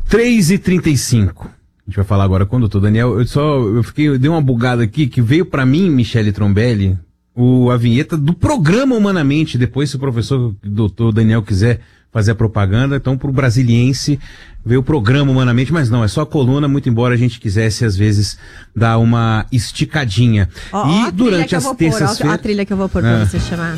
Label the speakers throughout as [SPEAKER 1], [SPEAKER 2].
[SPEAKER 1] 3h35. A gente vai falar agora com o doutor Daniel. Eu dei uma bugada aqui, que veio pra mim, Michele Trombelli, a vinheta do programa Humanamente. Depois, se o professor doutor Daniel quiser fazer a propaganda, então pro brasiliense veio o programa Humanamente, mas não, é só a coluna, muito embora a gente quisesse, às vezes, dar uma esticadinha.
[SPEAKER 2] E durante as terças-feiras... A trilha que eu vou pôr pra você chamar.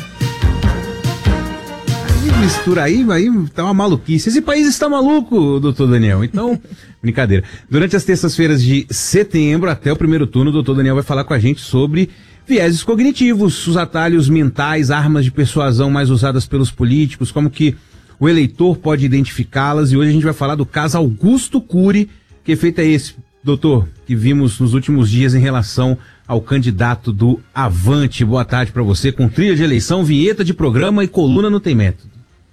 [SPEAKER 1] Mistura aí tá uma maluquice. Esse país está maluco, doutor Daniel. Então, brincadeira. Durante as terças-feiras de setembro, até o primeiro turno, o doutor Daniel vai falar com a gente sobre vieses cognitivos, os atalhos mentais, armas de persuasão mais usadas pelos políticos, como que o eleitor pode identificá-las. E hoje a gente vai falar do caso Augusto Cury. Que efeito é esse, doutor, que vimos nos últimos dias em relação ao candidato do Avante? Boa tarde para você, com trilha de eleição, vinheta de programa e coluna no Tem Método.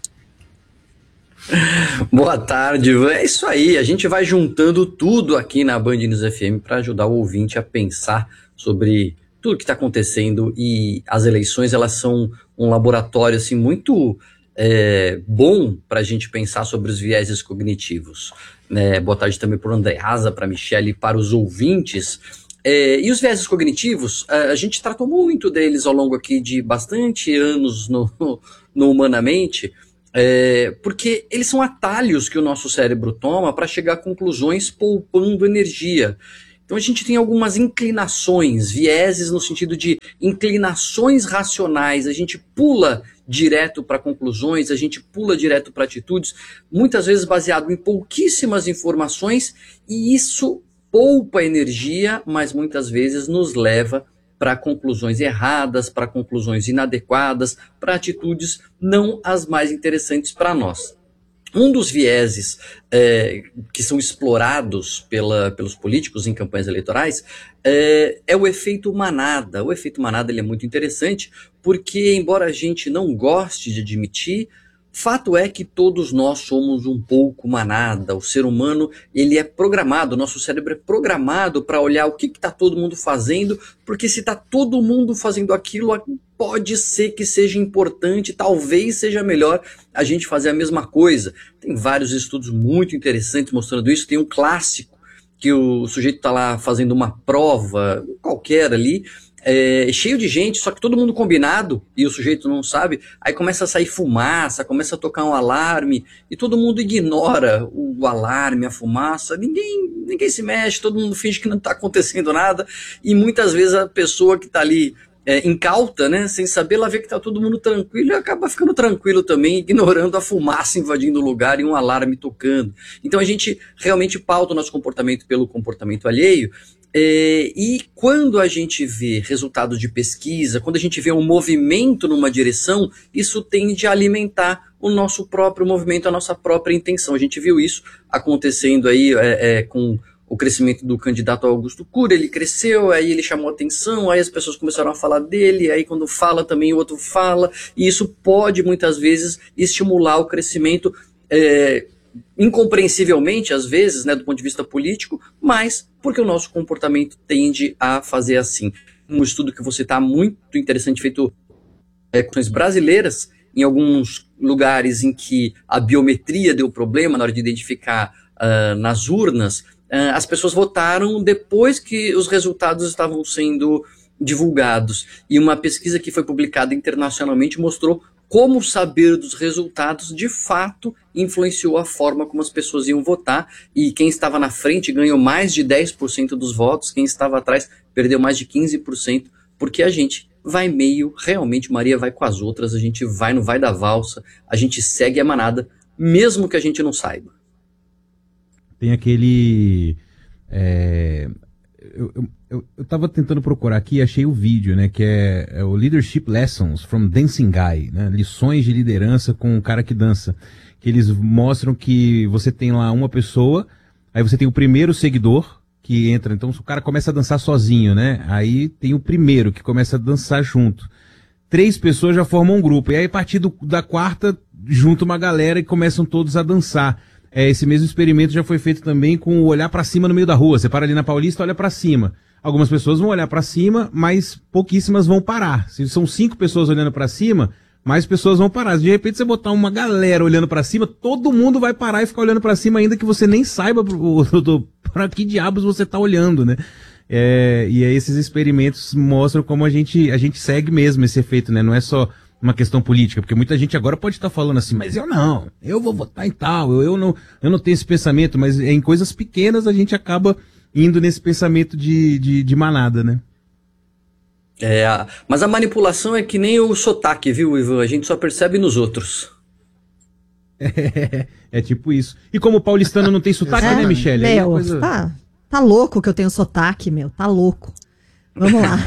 [SPEAKER 3] Boa tarde, é isso aí, a gente vai juntando tudo aqui na Band News FM para ajudar o ouvinte a pensar sobre tudo que está acontecendo, e as eleições, elas são um laboratório assim, muito bom para a gente pensar sobre os vieses cognitivos. Boa tarde também para o Andreasa, para a Michele e para os ouvintes. E os vieses cognitivos, a gente tratou muito deles ao longo aqui de bastante anos no Humanamente, porque eles são atalhos que o nosso cérebro toma para chegar a conclusões poupando energia. Então a gente tem algumas inclinações, vieses no sentido de inclinações racionais, a gente pula direto para conclusões, a gente pula direto para atitudes, muitas vezes baseado em pouquíssimas informações, e isso poupa energia, mas muitas vezes nos leva para conclusões erradas, para conclusões inadequadas, para atitudes não as mais interessantes para nós. Um dos vieses que são explorados pelos políticos em campanhas eleitorais é o efeito manada. O efeito manada, ele é muito interessante porque, embora a gente não goste de admitir, fato é que todos nós somos um pouco manada. O ser humano, ele é programado, o nosso cérebro é programado para olhar o que está todo mundo fazendo, porque se está todo mundo fazendo aquilo, pode ser que seja importante, talvez seja melhor a gente fazer a mesma coisa. Tem vários estudos muito interessantes mostrando isso. Tem um clássico que o sujeito está lá fazendo uma prova qualquer ali, cheio de gente, só que todo mundo combinado e o sujeito não sabe, aí começa a sair fumaça, começa a tocar um alarme e todo mundo ignora o alarme, a fumaça, ninguém se mexe, todo mundo finge que não está acontecendo nada, e muitas vezes a pessoa que está ali incauta, né, sem saber, ela vê que está todo mundo tranquilo e acaba ficando tranquilo também, ignorando a fumaça invadindo o lugar e um alarme tocando. Então a gente realmente pauta o nosso comportamento pelo comportamento alheio. E quando a gente vê resultados de pesquisa, quando a gente vê um movimento numa direção, isso tende a alimentar o nosso próprio movimento, a nossa própria intenção. A gente viu isso acontecendo aí com o crescimento do candidato Augusto Cury. Ele cresceu, aí ele chamou atenção, aí as pessoas começaram a falar dele, aí quando fala também o outro fala, e isso pode muitas vezes estimular o crescimento incompreensivelmente, às vezes, né, do ponto de vista político, mas porque o nosso comportamento tende a fazer assim. Um estudo que você está muito interessante, feito com questões brasileiras, em alguns lugares em que a biometria deu problema na hora de identificar nas urnas, as pessoas votaram depois que os resultados estavam sendo divulgados. E uma pesquisa que foi publicada internacionalmente mostrou como saber dos resultados de fato influenciou a forma como as pessoas iam votar, e quem estava na frente ganhou mais de 10% dos votos, quem estava atrás perdeu mais de 15%, porque a gente vai meio, realmente, Maria vai com as outras, a gente vai no vai da valsa, a gente segue a manada, mesmo que a gente não saiba.
[SPEAKER 1] Tem aquele... Eu tava tentando procurar aqui e achei o vídeo, né, que é o Leadership Lessons from Dancing Guy, né, lições de liderança com um cara que dança, que eles mostram que você tem lá uma pessoa, aí você tem o primeiro seguidor que entra, então o cara começa a dançar sozinho, né, aí tem o primeiro que começa a dançar junto, 3 pessoas já formam um grupo, e aí a partir da quarta junta uma galera e começam todos a dançar. Esse mesmo experimento já foi feito também com o olhar pra cima no meio da rua. Você para ali na Paulista, olha pra cima. Algumas pessoas vão olhar pra cima, mas pouquíssimas vão parar. Se são 5 pessoas olhando pra cima, mais pessoas vão parar. De repente você botar uma galera olhando pra cima, todo mundo vai parar e ficar olhando pra cima, ainda que você nem saiba pra que diabos você tá olhando, né? E aí esses experimentos mostram como a gente segue mesmo esse efeito, né? Não é só uma questão política, porque muita gente agora pode estar falando assim, mas eu vou votar em tal, eu não tenho esse pensamento, mas em coisas pequenas a gente acaba indo nesse pensamento de manada, né?
[SPEAKER 3] Mas a manipulação é que nem o sotaque, viu, Ivan? A gente só percebe nos outros.
[SPEAKER 1] É tipo isso. E como o paulistano não tem sotaque, né, Michele?
[SPEAKER 2] Meu, tá louco que eu tenho sotaque, meu. Tá louco. Vamos lá.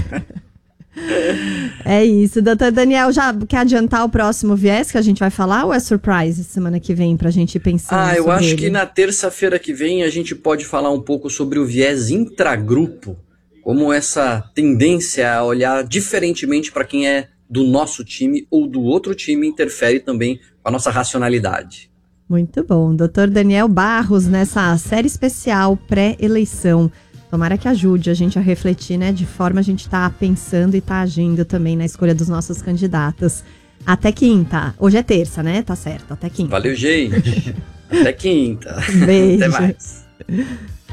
[SPEAKER 2] É isso. Doutor Daniel, já quer adiantar o próximo viés que a gente vai falar ou é surprise semana que vem pra gente ir pensando
[SPEAKER 3] eu acho
[SPEAKER 2] ele?
[SPEAKER 3] que na terça-feira que vem a gente pode falar um pouco sobre o viés intragrupo, como essa tendência a olhar diferentemente para quem é do nosso time ou do outro time interfere também com a nossa racionalidade.
[SPEAKER 2] Muito bom. Dr. Daniel Barros, nessa série especial pré-eleição. Tomara que ajude a gente a refletir, né? De forma a gente tá pensando e tá agindo também na escolha dos nossos candidatos. Até quinta. Hoje é terça, né? Tá certo. Até quinta.
[SPEAKER 3] Valeu, gente. Até quinta.
[SPEAKER 2] Beijo.
[SPEAKER 3] Até mais.